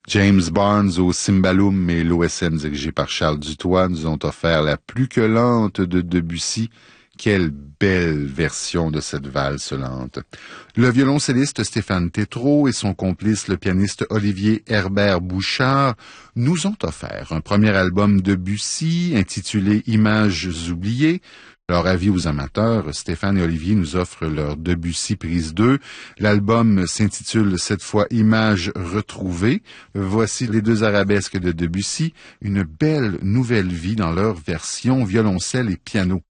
James Barnes au cymbalum et l'OSM dirigé par Charles Dutoit nous ont offert la plus que lente de Debussy. Quelle belle version de cette valse lente. Le violoncelliste Stéphane Tétrault et son complice, le pianiste Olivier Herbert Bouchard, nous ont offert un premier album de Debussy intitulé Images oubliées. Leur avis aux amateurs, Stéphane et Olivier nous offrent leur Debussy prise 2. L'album s'intitule cette fois Images retrouvées. Voici les deux arabesques de Debussy, une belle nouvelle vie dans leur version violoncelle et piano.